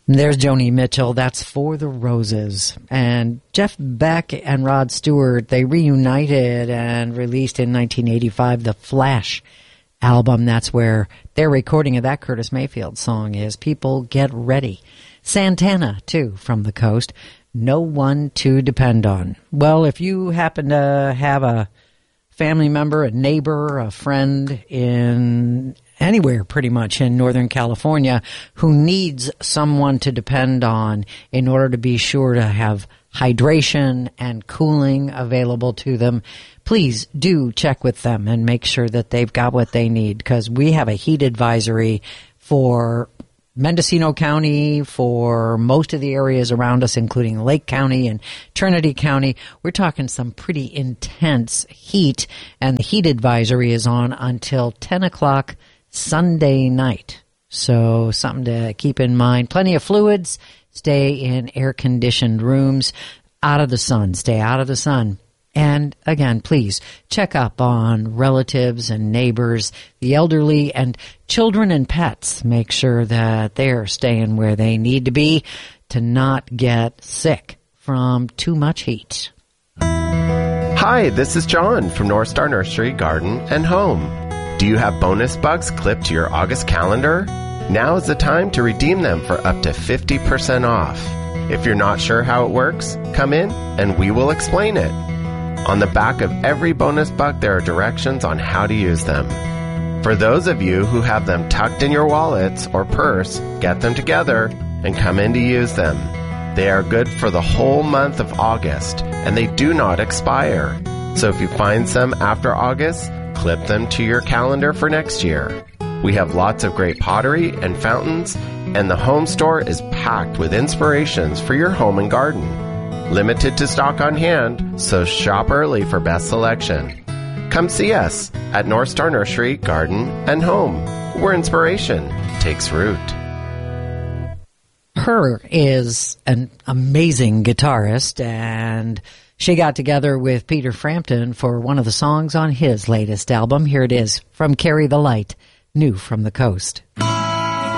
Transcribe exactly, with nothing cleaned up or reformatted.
There's Joni Mitchell. That's For the Roses. And Jeff Beck and Rod Stewart, they reunited and released in nineteen eighty-five the Flash album. That's where their recording of that Curtis Mayfield song is. People Get Ready. Santana, too, from the coast. No One to Depend On. Well, if you happen to have a family member, a neighbor, a friend in anywhere pretty much in Northern California who needs someone to depend on in order to be sure to have hydration and cooling available to them, please do check with them and make sure that they've got what they need, because we have a heat advisory for Mendocino County, for most of the areas around us, including Lake County and Trinity County. We're talking some pretty intense heat, and the heat advisory is on until ten o'clock Sunday night. So something to keep in mind. Plenty of fluids. Stay in air-conditioned rooms. Out of the sun. Stay out of the sun. And again, please check up on relatives and neighbors, the elderly, and children and pets. Make sure that they're staying where they need to be to not get sick from too much heat. Hi, this is John from North Star Nursery, Garden and Home. Do you have bonus bugs clipped to your August calendar? Now is the time to redeem them for up to fifty percent off. If you're not sure how it works, come in and we will explain it. On the back of every bonus buck, there are directions on how to use them. For those of you who have them tucked in your wallets or purse, get them together and come in to use them. They are good for the whole month of August, and they do not expire. So if you find some after August, clip them to your calendar for next year. We have lots of great pottery and fountains, and the home store is packed with inspirations for your home and garden. Limited to stock on hand, so shop early for best selection. Come see us at North Star Nursery, Garden and Home, where inspiration takes root. Her is an amazing guitarist, and she got together with Peter Frampton for one of the songs on his latest album. Here it is from Carry the Light, new from the coast.